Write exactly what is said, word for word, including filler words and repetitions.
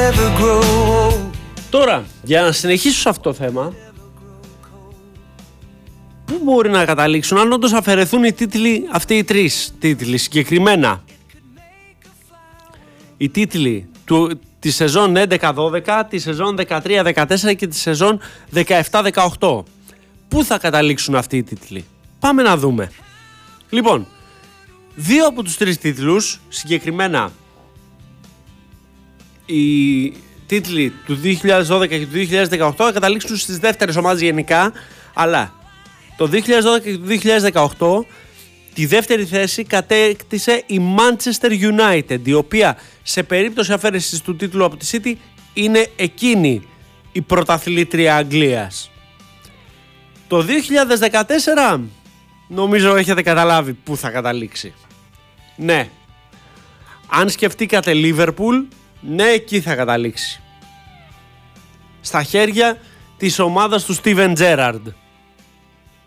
Τώρα, για να συνεχίσω σε αυτό το θέμα, πού μπορεί να καταλήξουν αν όντως αφαιρεθούν οι τίτλοι, αυτοί οι τρεις τίτλοι συγκεκριμένα? Οι τίτλοι του, τη σεζόν έντεκα δώδεκα, τη σεζόν δεκατρία δεκατέσσερα και τη σεζόν δεκαεπτά δεκαοκτώ. Πού θα καταλήξουν αυτοί οι τίτλοι? Πάμε να δούμε. Λοιπόν, δύο από τους τρεις τίτλους, συγκεκριμένα οι τίτλοι του δύο χιλιάδες δώδεκα και του δύο χιλιάδες δεκαοκτώ, θα καταλήξουν στις δεύτερες ομάδες γενικά, αλλά το δύο χιλιάδες δώδεκα και το δύο χιλιάδες δεκαοκτώ τη δεύτερη θέση κατέκτησε η Manchester United, η οποία σε περίπτωση αφαίρεσης του τίτλου από τη City είναι εκείνη η πρωταθλήτρια Αγγλίας. Το δύο χιλιάδες δεκατέσσερα νομίζω έχετε καταλάβει πού θα καταλήξει. Ναι, αν σκεφτήκατε Liverpool, ναι, εκεί θα καταλήξει. Στα χέρια της ομάδας του Steven Gerrard.